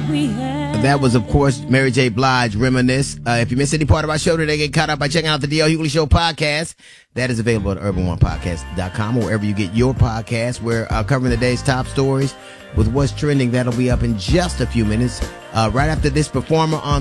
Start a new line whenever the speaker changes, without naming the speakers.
That was, of course, Mary J. Blige, Reminisce. If you missed any part of our show today, get caught up by checking out the D.L. Hughley Show podcast. That is available at urban1podcast.com or wherever you get your podcasts. We're covering the day's top stories with what's trending. That'll be up in just a few minutes. Right after this performer on